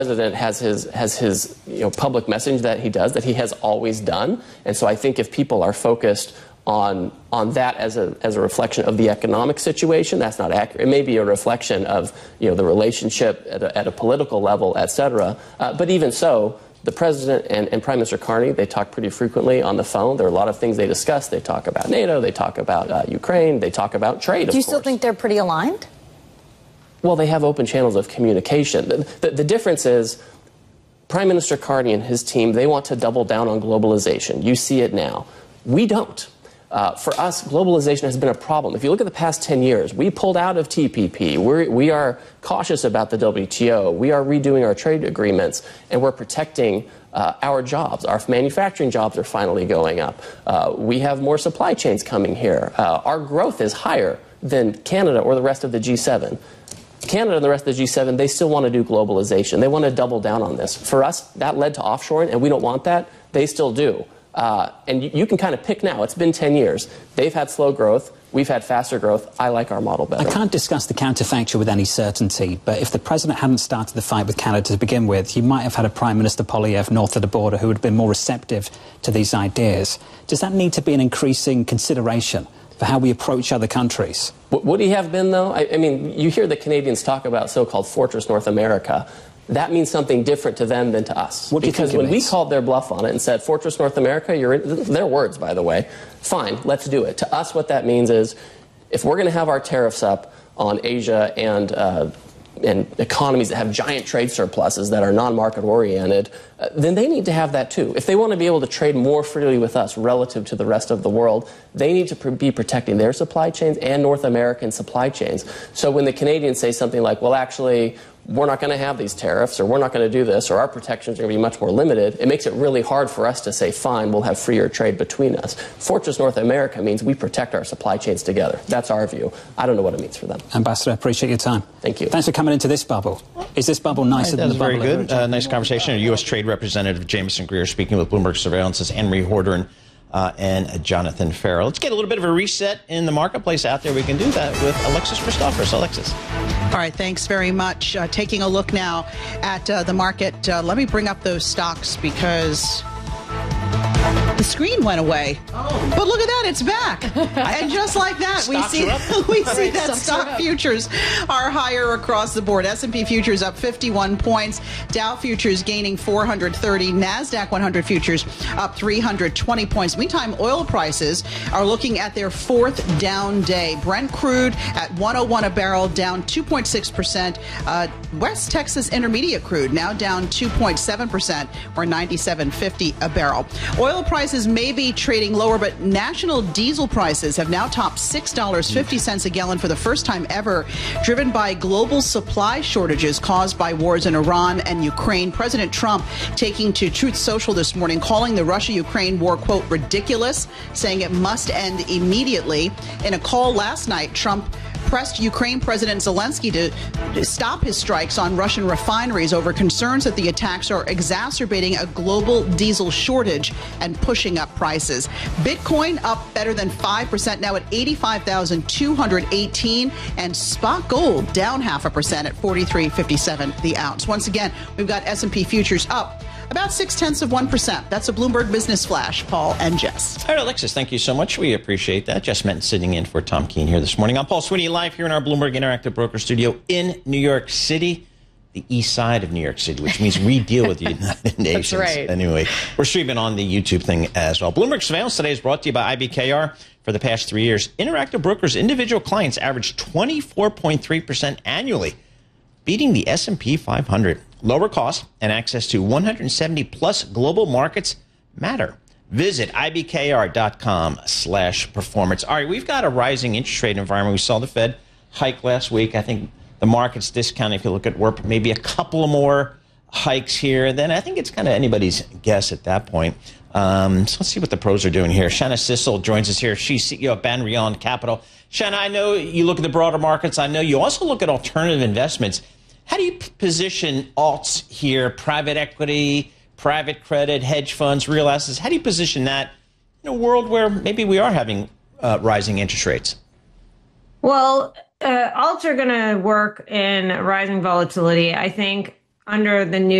President has his public message that he has always done, and so I think if people are focused on that as a reflection of the economic situation, that's not accurate. It may be a reflection of the relationship at a political level, et cetera. But even so, the President and Prime Minister Carney, they talk pretty frequently on the phone. There are a lot of things they discuss. They talk about NATO, they talk about Ukraine, they talk about trade. Do you still think they're pretty aligned? Well, they have open channels of communication. The difference is Prime Minister Carney and his team, they want to double down on globalization. You see it now. We don't. For us, globalization has been a problem. If you look at the past 10 years, we pulled out of TPP. We are cautious about the WTO. We are redoing our trade agreements, and we're protecting our jobs. Our manufacturing jobs are finally going up. We have more supply chains coming here. Our growth is higher than Canada or the rest of the G7. Canada and the rest of the G7, they still want to do globalization. They want to double down on this. For us, that led to offshoring, and we don't want that. They still do. And you can kind of pick now. It's been 10 years. They've had slow growth. We've had faster growth. I like our model better. I can't discuss the counterfactual with any certainty, but if the President hadn't started the fight with Canada to begin with, you might have had a Prime Minister Poilievre north of the border who would have been more receptive to these ideas. Does that need to be an increasing consideration for how we approach other countries? Would he have been, though? I mean, you hear the Canadians talk about so-called Fortress North America. That means something different to them than to us. Because when we called their bluff on it and said, Fortress North America, you're in, their words, by the way, fine, let's do it. To us, what that means is if we're going to have our tariffs up on Asia and economies that have giant trade surpluses that are non-market oriented, then they need to have that too. If they want to be able to trade more freely with us relative to the rest of the world, they need to be protecting their supply chains and North American supply chains. So when the Canadians say something like, well, actually, we're not going to have these tariffs, or we're not going to do this, or our protections are going to be much more limited, it makes it really hard for us to say, fine, we'll have freer trade between us. Fortress North America means we protect our supply chains together. That's our view. I don't know what it means for them. Ambassador, appreciate your time. Thank you. Thanks for coming into this bubble. Is this bubble nicer than the bubble? Very good. Nice conversation. U.S. Trade Representative Jameson Greer speaking with Bloomberg Surveillance's Anne-Marie Horder and Jonathan Ferro. Let's get a little bit of a reset in the marketplace out there. We can do that with Alexis Christoforous. Alexis. All right, thanks very much. Taking a look now at the market. Let me bring up those stocks because the screen went away. Oh. But look at that, it's back. And just like that, we see that stock futures are higher across the board. S&P futures up 51 points. Dow futures gaining 430. NASDAQ 100 futures up 320 points. Meantime, oil prices are looking at their fourth down day. Brent crude at $101 a barrel, down 2.6%. West Texas Intermediate crude now down 2.7%, or $97.50 a barrel. Oil prices may be trading lower, but national diesel prices have now topped $6.50 a gallon for the first time ever, driven by global supply shortages caused by wars in Iran and Ukraine. President Trump taking to Truth Social this morning, calling the Russia-Ukraine war, quote, ridiculous, saying it must end immediately. In a call last night, Trump pressed Ukraine President Zelensky to stop his strikes on Russian refineries over concerns that the attacks are exacerbating a global diesel shortage and pushing up prices. Bitcoin up better than 5%, now at 85,218, and spot gold down 0.5% at 43.57 the ounce. Once again, we've got S&P futures up about 0.6%. That's a Bloomberg Business Flash. Paul and Jess. All right, Alexis, thank you so much. We appreciate that. Jess Menton sitting in for Tom Keene here this morning. I'm Paul Sweeney, live here in our Bloomberg Interactive Broker studio in New York City, the east side of New York City, which means we deal with the United Nations. That's right. Anyway, we're streaming on the YouTube thing as well. Bloomberg Surveillance today is brought to you by IBKR. For the past 3 years, Interactive Brokers' individual clients averaged 24.3% annually, beating the S&P 500. Lower cost and access to 170-plus global markets matter. Visit ibkr.com/performance. All right, we've got a rising interest rate environment. We saw the Fed hike last week. I think the market's discounting, if you look at work, maybe a couple of more hikes here. Then I think it's kind of anybody's guess at that point. So let's see what the pros are doing here. Shanna Sissel joins us here. She's CEO of Banrion Capital. Shanna, I know you look at the broader markets. I know you also look at alternative investments. How do you position alts here, private equity, private credit, hedge funds, real assets? How do you position that in a world where maybe we are having rising interest rates? Well, alts are going to work in rising volatility. I think under the new